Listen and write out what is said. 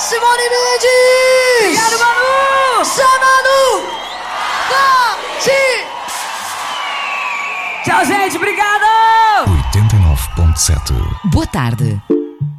Simone Mendes! Obrigado, Manu! Só Manu! Tchau, gente, obrigado! 89.7. Boa tarde.